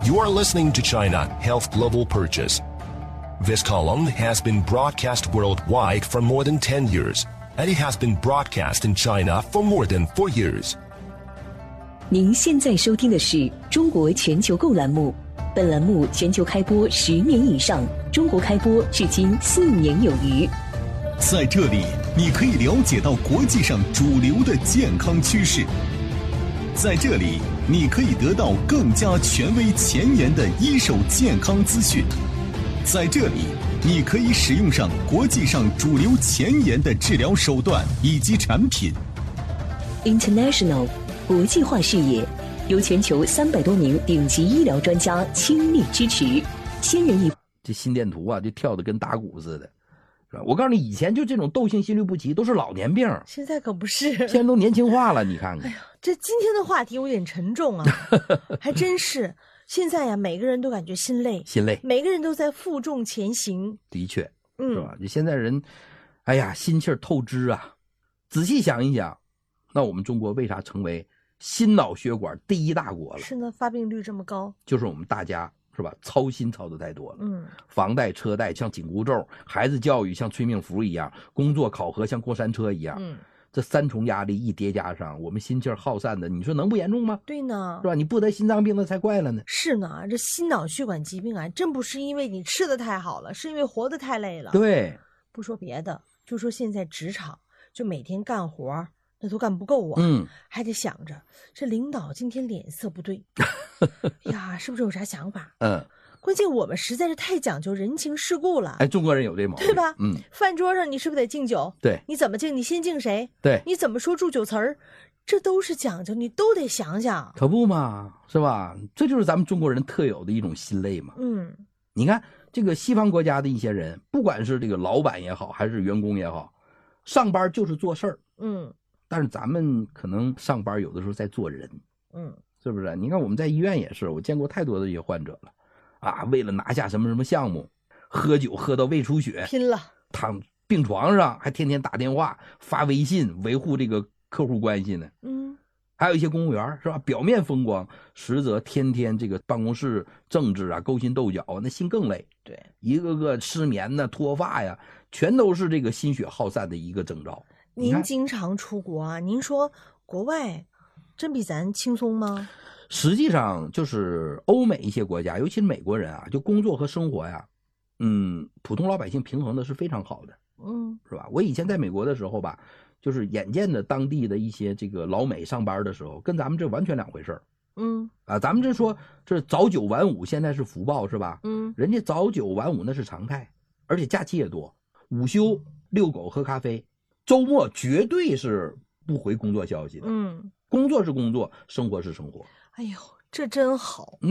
You are listening to China Health Global Purchase. This column has been broadcast worldwide for more than 10 years, and it has been broadcast in China for more than 4 years. 您现在收听的是中国全球购栏目，本栏目全球开播10年以上，中国开播至今4年有余。 在这里，你可以了解到国际上主流的健康趋势。在这里，你可以得到更加权威前沿的一手健康资讯。在这里，你可以使用上国际上主流前沿的治疗手段以及产品。 International 国际化视野，由全球300多名顶级医疗专家倾力支持。先人一这心电图啊，就跳得跟打鼓似的，是吧？我告诉你，以前就这种窦性心律不齐都是老年病， 现在可不是， 现在都年轻化了。你看看， 哎呀，这今天的话题有点沉重啊，还真是。现在呀，每个人都感觉心累，每个人都在负重前行。 的确，是吧？就现在人，哎呀，心气儿透支啊。仔细想一想，那我们中国为啥成为心脑血管第一大国了？ 是呢，发病率这么高， 就是我们大家是吧，操心操得太多了。房贷车贷像紧箍咒，孩子教育像催命符一样，工作考核像过山车一样。这3重压力一叠加上，我们心气儿耗散的，你说能不严重吗？ 对呢， 是吧？你不得心脏病那才怪了呢。 是呢，这心脑血管疾病啊，真不是因为你吃的太好了，是因为活得太累了。 对， 不说别的，就说现在职场，就每天干活那都干不够啊。还得想着这领导今天脸色不对，呀，是不是有啥想法？关键我们实在是太讲究人情世故了。 哎，中国人有这毛病， 对吧？饭桌上你是不是得敬酒？ 对， 你怎么敬？你先敬谁？ 对， 你怎么说祝酒词儿？这都是讲究，你都得想想。 可不嘛，是吧？这就是咱们中国人特有的一种心累嘛。你看这个西方国家的一些人，不管是这个老板也好，还是员工也好，上班就是做事儿。但是咱们可能上班有的时候在做人。是不是？你看我们在医院也是，我见过太多的这些患者了。为了拿下什么什么项目，喝酒喝到胃出血， 拼了， 躺病床上还天天打电话发微信维护这个客户关系呢。还有一些公务员是吧，表面风光，实则天天这个办公室政治啊，勾心斗角，那心更累。 对， 一个个失眠呢，脱发呀，全都是这个心血耗散的一个征兆。 您经常出国啊，您说国外真比咱轻松吗？ 实际上就是欧美一些国家，尤其是美国人啊，就工作和生活呀，普通老百姓平衡的是非常好的。是吧？我以前在美国的时候吧，就是眼见着当地的一些这个老美上班的时候，跟咱们这完全两回事儿。咱们这说这早9晚5，现在是福报是吧？人家早9晚5那是常态，而且假期也多，午休遛狗喝咖啡，周末绝对是不回工作消息的。工作是工作，生活是生活。 哎呦，这真好。